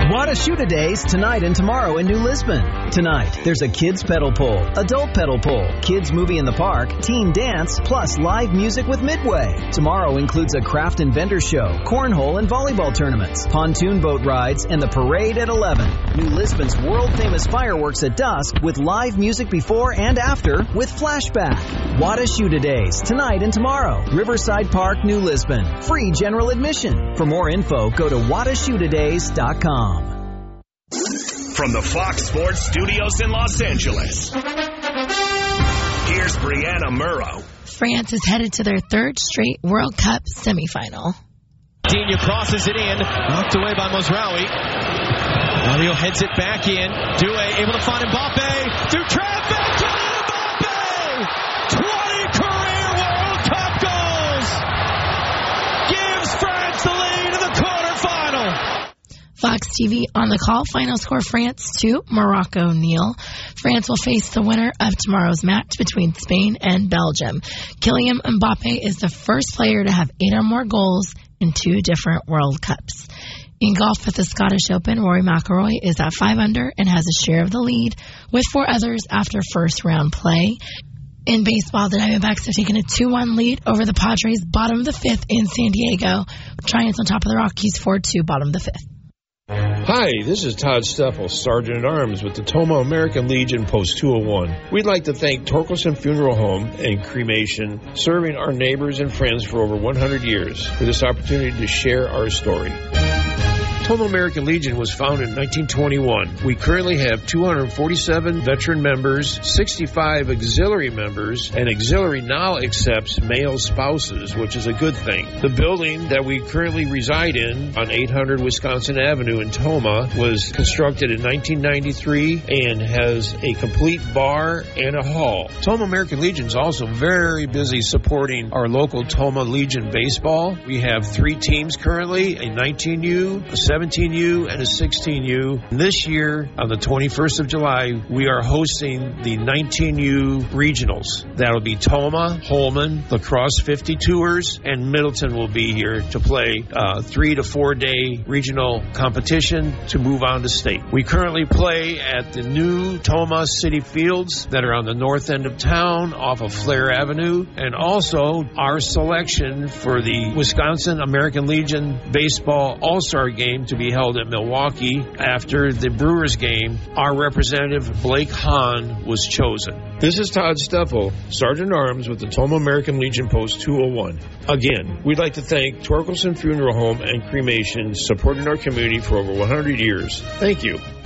What a Shoot-A-Days tonight and tomorrow in New Lisbon. Tonight, there's a kids pedal pull, adult pedal pull, kids movie in the park, teen dance, plus live music with Midway. Tomorrow includes a craft and vendor show, cornhole and volleyball tournaments, pontoon boat rides, and the parade at 11. New Lisbon's world-famous fireworks at dusk with live music before and after with Flashback. What a Shoot-A-Days tonight and tomorrow. Riverside Park, New Lisbon. Free general admission. For more info, go to whatashootadays.com. From the Fox Sports Studios in Los Angeles, here's Brianna Murrow. France is headed to their third straight World Cup semifinal. Digne crosses it in, knocked away by Mozraoui. Mario heads it back in. Doué able to find Mbappe through traffic to Mbappe! 20 career World Cup goals! Gives France the lead in the quarterfinal. Fox TV on the call. Final score, France 2, Morocco 0. France will face the winner of tomorrow's match between Spain and Belgium. Kylian Mbappe is the first player to have 8 or more goals in 2 different World Cups. In golf at the Scottish Open, Rory McIlroy is at 5 under and has a share of the lead with 4 others after first round play. In baseball, the Diamondbacks have taken a 2-1 lead over the Padres, bottom of the 5th in San Diego. Giants on top of the Rockies, 4-2, bottom of the 5th. Hi, this is Todd Steffel, Sergeant-at-Arms with the Toma American Legion Post 201. We'd like to thank Torkelson Funeral Home and Cremation, serving our neighbors and friends for over 100 years, for this opportunity to share our story. Toma American Legion was founded in 1921. We currently have 247 veteran members, 65 auxiliary members, and auxiliary now accepts male spouses, which is a good thing. The building that we currently reside in on 800 Wisconsin Avenue in Toma was constructed in 1993 and has a complete bar and a hall. Toma American Legion is also very busy supporting our local Toma Legion baseball. We have 3 teams currently, a 19U, a 17U and a 16U. This year, on the 21st of July, we are hosting the 19U regionals. That'll be Toma, Holman, Lacrosse 52ers, and Middleton will be here to play 3 to 4 day regional competition to move on to state. We currently play at the new Toma City Fields that are on the north end of town off of Flair Avenue, and also our selection for the Wisconsin American Legion Baseball All-Star Game to be held at Milwaukee after the Brewers game. Our representative, Blake Hahn, was chosen. This is Todd Steffel, Sergeant-at-Arms with the Toma American Legion Post 201. Again, we'd like to thank Torkelson Funeral Home and Cremation, supporting our community for over 100 years. Thank you.